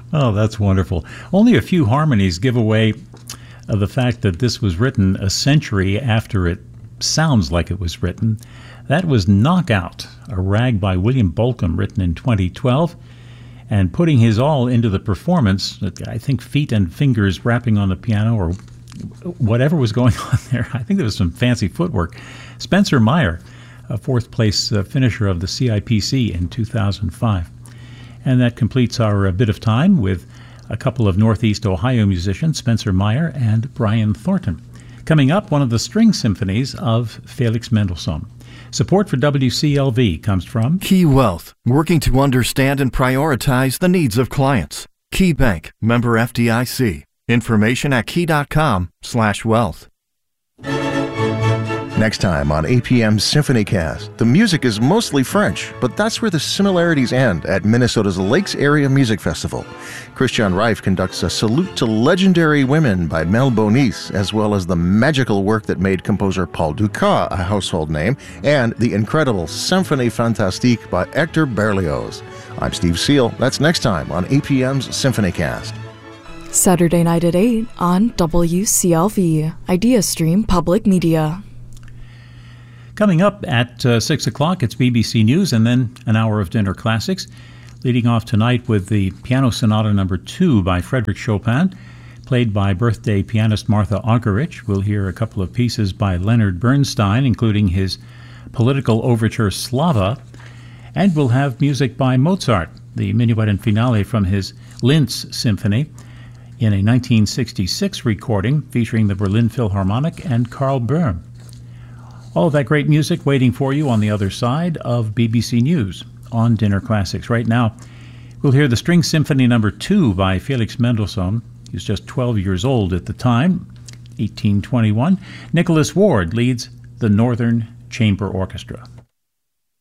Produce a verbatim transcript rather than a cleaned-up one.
Oh, that's wonderful. Only a few harmonies give away uh, the fact that this was written a century after it sounds like it was written. That was Knockout, a rag by William Bolcom, written in twenty twelve, and putting his all into the performance. I think feet and fingers rapping on the piano or whatever was going on there. I think there was some fancy footwork. Spencer Meyer, a fourth place uh, finisher of the C I P C in two thousand five. And that completes our uh, bit of time with a couple of Northeast Ohio musicians, Spencer Meyer and Brian Thornton. Coming up, one of the string symphonies of Felix Mendelssohn. Support for W C L V comes from Key Wealth, working to understand and prioritize the needs of clients. Key Bank, member F D I C. Information at key.com slash wealth. Next time on A P M's SymphonyCast, the music is mostly French, but that's where the similarities end at Minnesota's Lakes Area Music Festival. Christian Reif conducts a Salute to Legendary Women by Mel Bonis, as well as the magical work that made composer Paul Dukas a household name, and the incredible Symphonie Fantastique by Hector Berlioz. I'm Steve Seal. That's next time on A P M's SymphonyCast. Saturday night at eight on W C L V, IdeaStream Public Media. Coming up at uh, six o'clock, it's B B C News and then an hour of Dinner Classics, leading off tonight with the Piano Sonata number two by Frédéric Chopin, played by birthday pianist Martha Argerich. We'll hear a couple of pieces by Leonard Bernstein, including his political overture Slava, and we'll have music by Mozart, the minuet and finale from his Linz Symphony, in a nineteen sixty-six recording featuring the Berlin Philharmonic and Carl Böhm. All of that great music waiting for you on the other side of B B C News on Dinner Classics. Right now, we'll hear the String Symphony number two by Felix Mendelssohn. He was just twelve years old at the time, eighteen twenty-one. Nicholas Ward leads the Northern Chamber Orchestra.